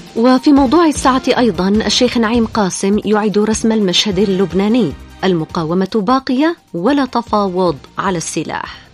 وفي موضوع الساعة أيضا الشيخ نعيم قاسم يعيد رسم المشهد اللبناني: المقاومة باقية ولا تفاوض على السلاح.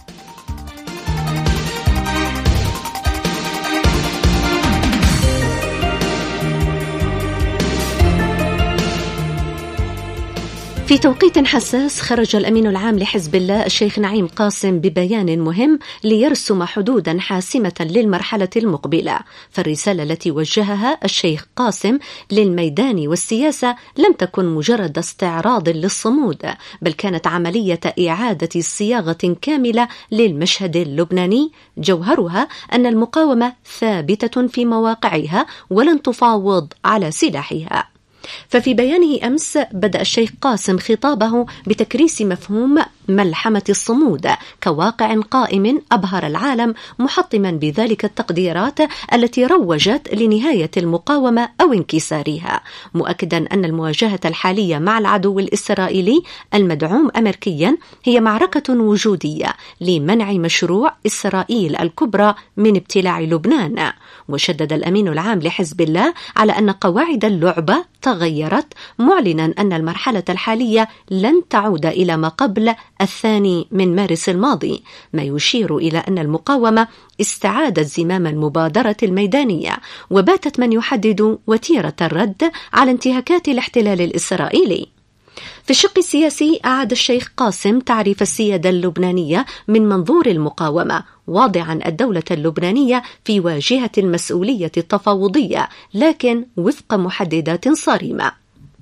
في توقيت حساس خرج الأمين العام لحزب الله الشيخ نعيم قاسم ببيان مهم ليرسم حدودا حاسمة للمرحلة المقبلة. فالرسالة التي وجهها الشيخ قاسم للميدان والسياسة لم تكن مجرد استعراض للصمود، بل كانت عملية إعادة صياغة كاملة للمشهد اللبناني، جوهرها أن المقاومة ثابتة في مواقعها ولن تفاوض على سلاحها. ففي بيانه أمس بدأ الشيخ قاسم خطابه بتكريس مفهوم ملحمة الصمود كواقع قائم أبهر العالم، محطما بذلك التقديرات التي روجت لنهاية المقاومة أو انكسارها، مؤكدا أن المواجهة الحالية مع العدو الإسرائيلي المدعوم أمريكيا هي معركة وجودية لمنع مشروع إسرائيل الكبرى من ابتلاع لبنان. وشدد الأمين العام لحزب الله على أن قواعد اللعبة تغيرت، معلنا أن المرحلة الحالية لن تعود إلى ما قبل 2 مارس الماضي، ما يشير إلى أن المقاومة استعادت زمام المبادرة الميدانية، وباتت من يحدد وتيرة الرد على انتهاكات الاحتلال الإسرائيلي. في الشق السياسي أعاد الشيخ قاسم تعريف السيادة اللبنانية من منظور المقاومة، واضعا الدولة اللبنانية في واجهة المسؤولية التفاوضية، لكن وفق محددات صارمة.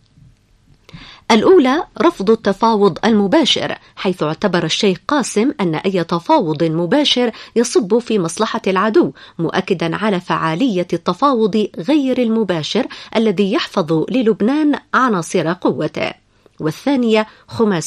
الأولى رفض التفاوض المباشر، حيث اعتبر الشيخ قاسم أن أي تفاوض مباشر يصب في مصلحة العدو، مؤكدا على فعالية التفاوض غير المباشر الذي يحفظ للبنان عناصر قوته. والثانية خماسية